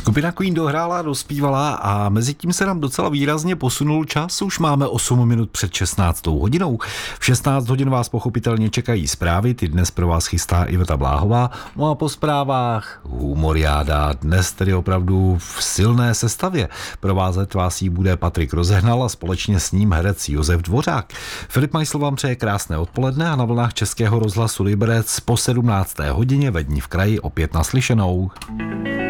Skupina Queen dohrála, dospívala a mezi tím se nám docela výrazně posunul čas. Už máme 8 minut před 16. hodinou. V 16 hodin vás pochopitelně čekají zprávy, ty dnes pro vás chystá Iveta Bláhová. No a po zprávách humoriáda, dnes tedy opravdu v silné sestavě. Provázet vás jí bude Patrik Rozehnal a společně s ním herec Josef Dvořák. Filip Majsl vám přeje krásné odpoledne a na vlnách Českého rozhlasu Liberec po 17. hodině ve Dni v kraji opět naslyšenou.